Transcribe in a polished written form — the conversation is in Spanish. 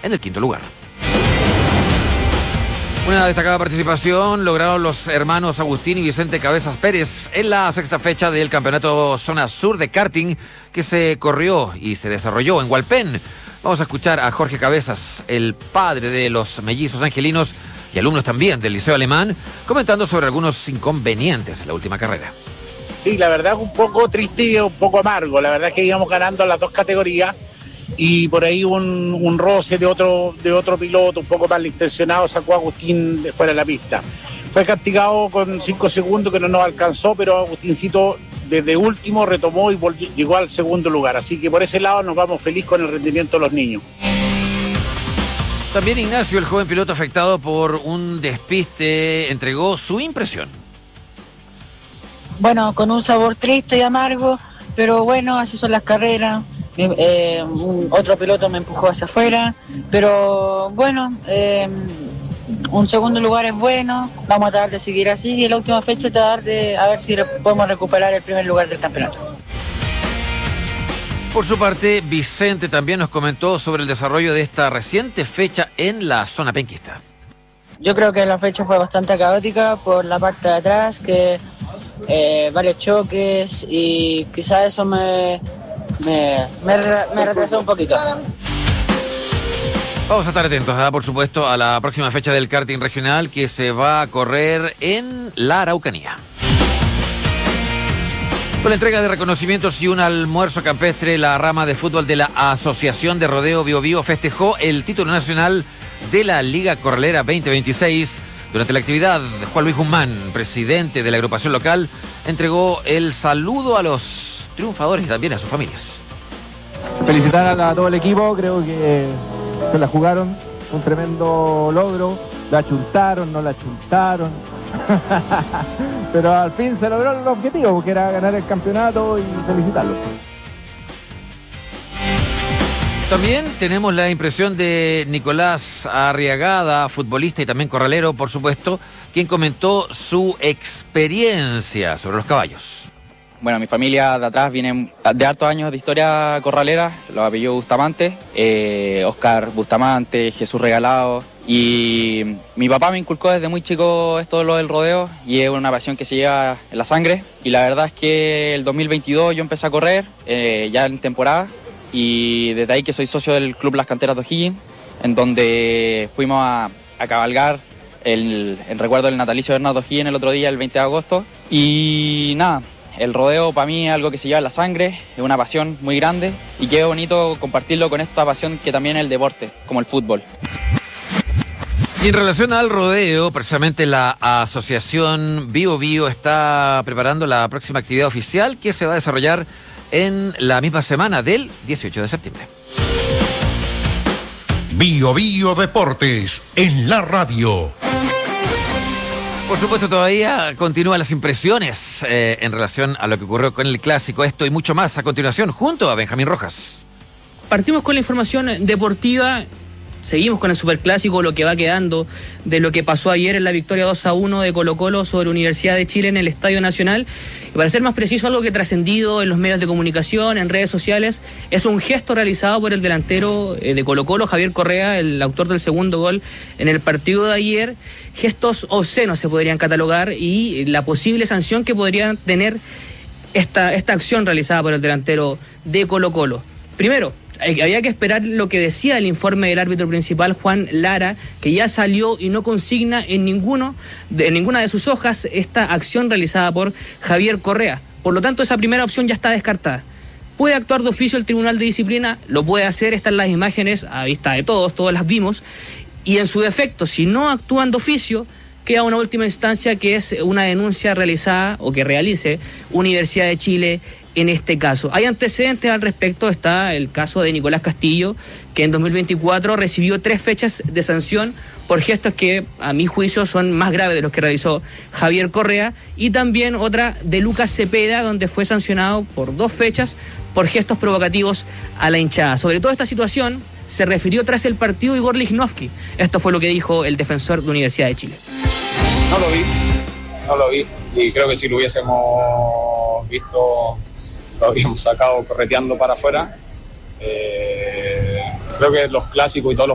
en el quinto lugar. Una destacada participación lograron los hermanos Agustín y Vicente Cabezas Pérez en la sexta fecha del campeonato Zona Sur de karting que se corrió y se desarrolló en Hualpén. Vamos a escuchar a Jorge Cabezas, el padre de los mellizos angelinos y alumnos también del Liceo Alemán, comentando sobre algunos inconvenientes en la última carrera. Sí, la verdad un poco triste y un poco amargo. La verdad es que íbamos ganando en las dos categorías y por ahí un roce de otro piloto un poco mal intencionado sacó a Agustín de fuera de la pista. Fue castigado con 5 segundos que no nos alcanzó, pero Agustincito desde último retomó y llegó al segundo lugar. Así que por ese lado nos vamos feliz con el rendimiento de los niños. También Ignacio, el joven piloto afectado por un despiste, entregó su impresión. Bueno, con un sabor triste y amargo, pero bueno, así son las carreras. Otro piloto me empujó hacia afuera, pero bueno, un segundo lugar es bueno, vamos a tratar de seguir así y en la última fecha tratar de a ver si podemos recuperar el primer lugar del campeonato. Por su parte, Vicente también nos comentó sobre el desarrollo de esta reciente fecha en la zona penquista. Yo creo que la fecha fue bastante caótica por la parte de atrás, que varios choques y quizás eso me retrasó un poquito. Vamos a estar atentos, por supuesto, a la próxima fecha del karting regional que se va a correr en la Araucanía. Con la entrega de reconocimientos y un almuerzo campestre, la rama de fútbol de la Asociación de Rodeo Biobío festejó el título nacional de la Liga Corralera 2026. Durante la actividad, Juan Luis Guzmán, presidente de la agrupación local, entregó el saludo a los triunfadores y también a sus familias. Felicitar a todo el equipo, creo que se la jugaron, un tremendo logro, la achuntaron, no la achuntaron, pero al fin se logró el objetivo, que era ganar el campeonato y felicitarlos. También tenemos la impresión de Nicolás Arriagada, futbolista y también corralero, por supuesto, quien comentó su experiencia sobre los caballos. Bueno, mi familia de atrás viene de hartos años de historia corralera, los apellidos Bustamante, Oscar Bustamante, Jesús Regalado, y mi papá me inculcó desde muy chico esto de lo del rodeo y es una pasión que se lleva en la sangre, y la verdad es que el 2022 yo empecé a correr ya en temporada, y desde ahí que soy socio del Club Las Canteras de O'Higgins, en donde fuimos a cabalgar el recuerdo del natalicio de Bernardo O'Higgins el otro día, el 20 de agosto, y nada. El rodeo para mí es algo que se lleva en la sangre, es una pasión muy grande y qué bonito compartirlo con esta pasión que también es el deporte, como el fútbol. Y en relación al rodeo, precisamente la asociación Bio Bio está preparando la próxima actividad oficial que se va a desarrollar en la misma semana del 18 de septiembre. Bio Bio Deportes en la radio. Por supuesto, todavía continúan las impresiones en relación a lo que ocurrió con el Clásico. Esto y mucho más a continuación, junto a Benjamín Rojas. Partimos con la información deportiva. Seguimos con el Superclásico, lo que va quedando de lo que pasó ayer en la victoria 2-1 de Colo-Colo sobre Universidad de Chile en el Estadio Nacional. Y para ser más preciso, algo que ha trascendido en los medios de comunicación, en redes sociales, es un gesto realizado por el delantero de Colo-Colo, Javier Correa, el autor del segundo gol en el partido de ayer. Gestos obscenos se podrían catalogar y la posible sanción que podría tener esta acción realizada por el delantero de Colo-Colo. Primero, había que esperar lo que decía el informe del árbitro principal, Juan Lara, que ya salió y no consigna en ninguna de sus hojas esta acción realizada por Javier Correa. Por lo tanto, esa primera opción ya está descartada. ¿Puede actuar de oficio el Tribunal de Disciplina? Lo puede hacer, están las imágenes a vista de todos las vimos. Y en su defecto, si no actúan de oficio, queda una última instancia que es una denuncia realizada o que realice Universidad de Chile en este caso. Hay antecedentes al respecto, está el caso de Nicolás Castillo, que en 2024 recibió 3 fechas de sanción por gestos que a mi juicio son más graves de los que realizó Javier Correa, y también otra de Lucas Cepeda, donde fue sancionado por 2 fechas por gestos provocativos a la hinchada. Sobre toda esta situación se refirió tras el partido Igor Lichnowsky. Esto fue lo que dijo el defensor de Universidad de Chile. No lo vi, y creo que si lo hubiésemos visto lo habríamos sacado correteando para afuera. Creo que los clásicos y todos los